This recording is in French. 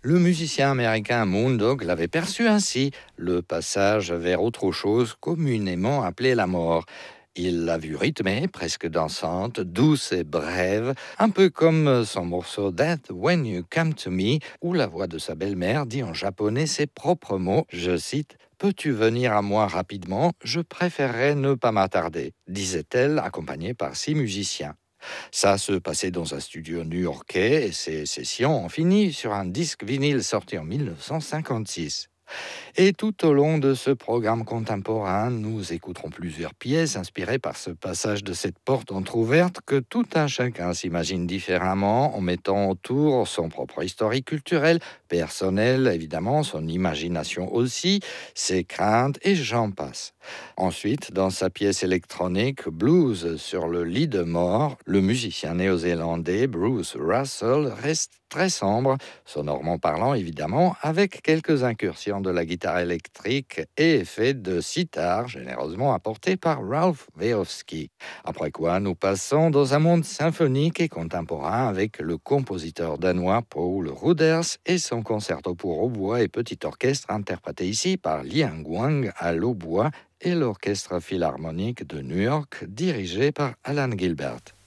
Le musicien américain Moondog l'avait perçu ainsi, le passage vers autre chose communément appelé la mort. Il l'a vue rythmée, presque dansante, douce et brève, un peu comme son morceau That When You Come to Me, où la voix de sa belle-mère dit en japonais ses propres mots, je cite: Peux-tu venir à moi rapidement? Je préférerais ne pas m'attarder, disait-elle, accompagnée par 6 musiciens. Ça se passait dans un studio new-yorkais et ces sessions ont fini sur un disque vinyle sorti en 1956. Et tout au long de ce programme contemporain, nous écouterons plusieurs pièces inspirées par ce passage de cette porte entr'ouverte que tout un chacun s'imagine différemment en mettant autour son propre historique culturel, personnel évidemment, son imagination aussi, ses craintes et j'en passe. Ensuite, dans sa pièce électronique Blues sur le lit de mort, le musicien néo-zélandais Bruce Russell reste très sombre, sonorement parlant évidemment, avec quelques incursions de la guitare électrique et effets de sitar généreusement apportés par Ralph Weovsky. Après quoi, nous passons dans un monde symphonique et contemporain avec le compositeur danois Paul Ruders et son concerto pour hautbois et petit orchestre interprété ici par Liang Wang à l'hautbois et l'Orchestre philharmonique de New York dirigé par Alan Gilbert.